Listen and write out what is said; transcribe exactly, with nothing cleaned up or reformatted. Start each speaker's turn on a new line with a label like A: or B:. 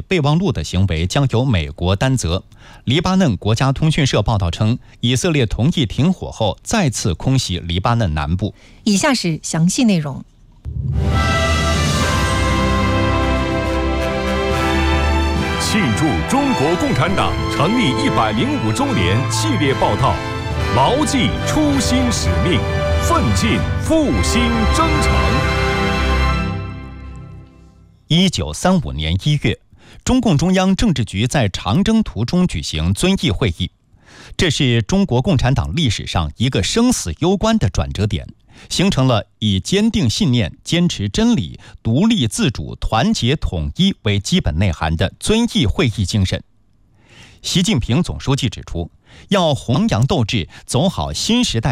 A: 备忘录的行为将由美国担责。黎巴嫩国家通讯社报道称，以色列同意停火后再次空袭黎巴嫩南部。
B: 以下是详细内容。
C: 庆祝中国共产党成立一百零五周年系列报道，牢记初心使命，奋进复兴征程。
A: 一九三五年一月，中共中央政治局在长征途中举行遵义会议，这是中国共产党历史上一个生死攸关的转折点，形成了以坚定信念、坚持真理、独立自主、团结统一为基本内涵的遵义会议精神。习近平总书记指出，要弘扬斗志，走好新时代